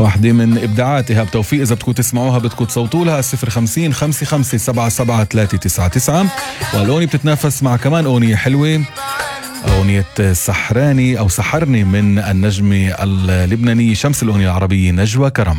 واحدة من إبداعات إيهاب توفيق، إذا بدكم تسمعوها بدكم تصوتوا لها 050 55 77 399. والأغنية بتتنافس مع كمان أغنية حلوة، أغنية سحراني أو سحرني من النجمة اللبنانية شمس الأغنية العربية نجوى كرم.